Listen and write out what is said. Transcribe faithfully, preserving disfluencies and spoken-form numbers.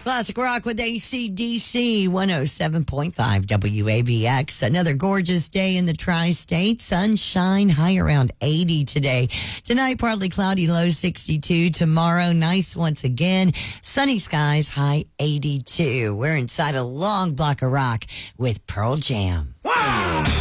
Classic rock with A C D C, one oh seven point five W A B X. Another gorgeous day in the tri-state. Sunshine, high around eighty today. Tonight, partly cloudy, low sixty-two. Tomorrow, nice once again. Sunny skies, high eighty-two. We're inside a long block of rock with Pearl Jam. Wow!